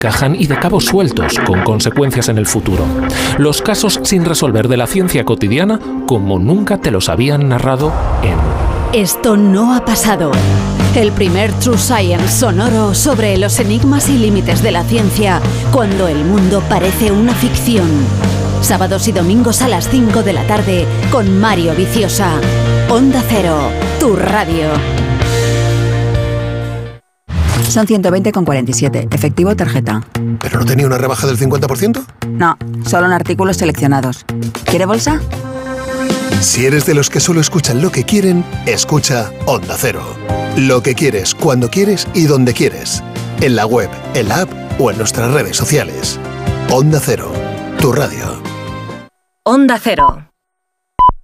encajan y de cabos sueltos, con consecuencias en el futuro. Los casos sin resolver de la ciencia cotidiana como nunca te los habían narrado en Esto no ha pasado. El primer True Science sonoro sobre los enigmas y límites de la ciencia cuando el mundo parece una ficción. Sábados y domingos a las 5 de la tarde con Mario Viciosa. Onda Cero, tu radio. Son 120,47. Efectivo tarjeta. ¿Pero no tenía una rebaja del 50%? No, solo en artículos seleccionados. ¿Quiere bolsa? Si eres de los que solo escuchan lo que quieren, escucha Onda Cero. Lo que quieres, cuando quieres y donde quieres. En la web, en la app o en nuestras redes sociales. Onda Cero, tu radio. Onda Cero.